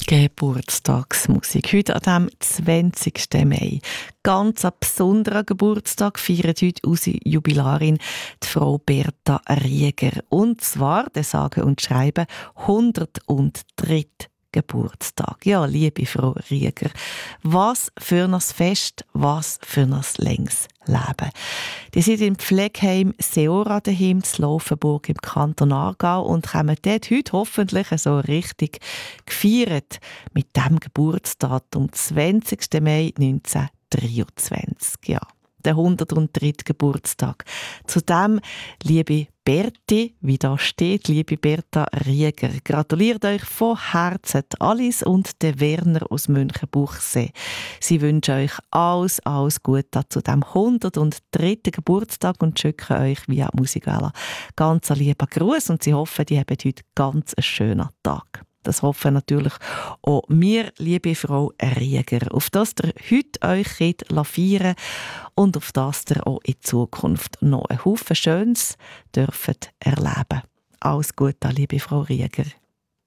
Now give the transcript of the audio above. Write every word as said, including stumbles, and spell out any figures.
Geburtstagsmusik. Heute an dem zwanzigsten Mai. Ganz ein besonderer Geburtstag feiert heute unsere Jubilarin, die Frau Berta Rieger. Und zwar, der sage und schreibe, hundertdritte Geburtstag. Ja, liebe Frau Rieger, was für ein Fest, was für ein längs Leben. Die sind im Pflegeheim Seora daheim in Laufenburg im Kanton Aargau und haben dort heute hoffentlich so richtig gefeiert mit dem Geburtsdatum zwanzigsten Mai neunzehnhundertdreiundzwanzig. Ja, der hundertdritte Geburtstag. Zudem, liebe Berti, wie da steht, liebe Berta Rieger, gratuliert euch von Herzen Alice und der Werner aus Münchenbuchsee. Sie wünschen euch alles, alles Gute zu dem hundertdritten Geburtstag und schicken euch via Musikwelle ganz einen lieben Gruß und sie hoffen, die haben heute ganz einen schönen Tag. Das hoffen natürlich auch wir, liebe Frau Rieger, auf das ihr heute euch feiern und auf das ihr auch in Zukunft noch einen Haufen Schönes dürft erleben. Alles Gute, liebe Frau Rieger.